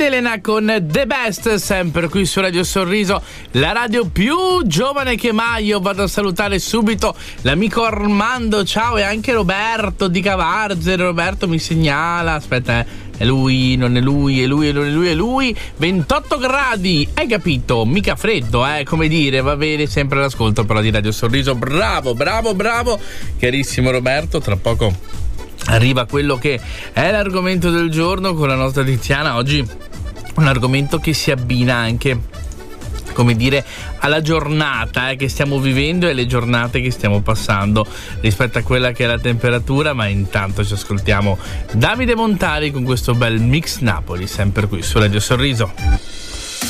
Elena con The Best, sempre qui su Radio Sorriso, la radio più giovane che mai. Io vado a salutare subito l'amico Armando, ciao, e anche Roberto di Cavarzere. Roberto mi segnala, aspetta, è lui, non è lui, è lui, non è lui, è lui. 28 gradi, hai capito? Mica freddo, come dire, va bene, sempre l'ascolto però di Radio Sorriso. Bravo, bravo, bravo, carissimo Roberto. Tra poco arriva quello che è l'argomento del giorno con la nostra Tiziana. Oggi un argomento che si abbina anche, come dire, alla giornata che stiamo vivendo e le giornate che stiamo passando rispetto a quella che è la temperatura. Ma intanto ci ascoltiamo Davide Montari con questo bel Mix Napoli, sempre qui su Radio Sorriso.